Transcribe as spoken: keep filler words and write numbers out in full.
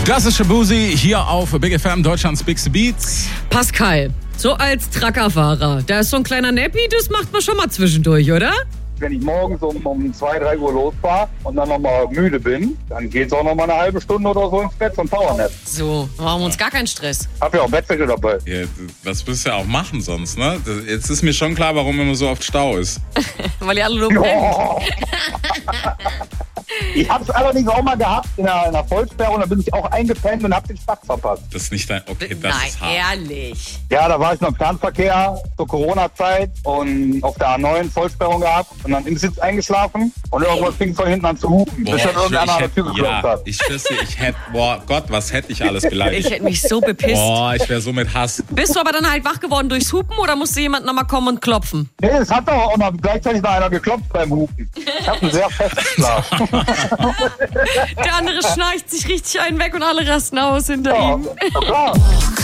Klassische Busi hier auf Big F M, Deutschlands Bigste Beats. Pascal, so als Truckerfahrer, da ist so ein kleiner Nappi, das macht man schon mal zwischendurch, oder? Wenn ich morgens um, um zwei, drei Uhr losfahre und dann nochmal müde bin, dann geht's auch nochmal eine halbe Stunde oder so ins Bett zum Powernap. So, machen wir uns gar keinen Stress. Hab ja auch Bettwäsche dabei. Ja, was willst du ja auch machen sonst, ne? Das, jetzt ist mir schon klar, warum immer so oft Stau ist. Weil ihr alle nur pennt. Oh. Ich hab's allerdings auch mal gehabt in einer, in einer Vollsperrung, da bin ich auch eingepennt und hab den Start verpasst. Das ist nicht dein... Okay, das Nein, ist hart. ehrlich. Ja, da war ich noch im Fernverkehr zur Corona-Zeit und auf der A neun Vollsperrung gehabt und dann im Sitz eingeschlafen und irgendwas fing von hinten an zu hupen, Boah, bis dann ich, irgendeiner an ich der Tür hätte, geklopft ja, hat. ich schwör's dir, ich hätte... Boah, Gott, was hätte ich alles beleidigt. Ich hätte mich so bepisst. Boah, ich wäre so mit Hass. Bist du aber dann halt wach geworden durchs Hupen oder musste jemand nochmal kommen und klopfen? Nee, es hat doch auch noch gleichzeitig noch einer geklopft beim Hupen. Ich hab einen sehr festen Schlaf. Der andere schnarcht sich richtig einen weg und alle rasten aus hinter Ja, ihm. na klar.